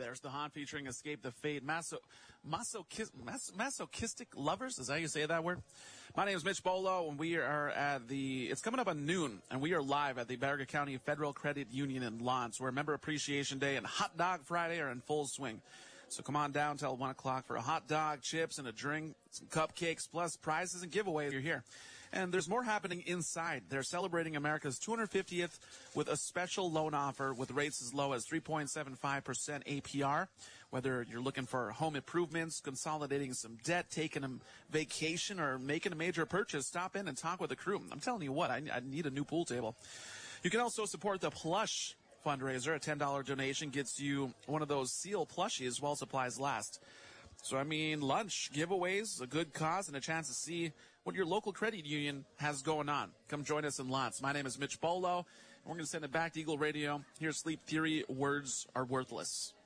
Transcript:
There's the Haunt featuring Escape the Fate. Masochistic Lovers? Is that how you say that word? My name is Mitch Bolo, and we are it's coming up at noon, and we are live at the Barriga County Federal Credit Union in Lawrence, where Member Appreciation Day and Hot Dog Friday are in full swing. So come on down till 1 o'clock for a hot dog, chips, and a drink, some cupcakes, plus prizes and giveaways. You're here. And there's more happening inside. They're celebrating America's 250th with a special loan offer with rates as low as 3.75% APR. Whether you're looking for home improvements, consolidating some debt, taking a vacation, or making a major purchase, stop in and talk with the crew. I'm telling you what, I need a new pool table. You can also support the Plush fundraiser. A $10 donation gets you one of those seal plushies while supplies last. So, lunch, giveaways, a good cause, and a chance to see what your local credit union has going on. Come join us in Lawrence. My name is Mitch Bolo, and we're going to send it back to Eagle Radio. Here's Sleep Theory, Words Are Worthless.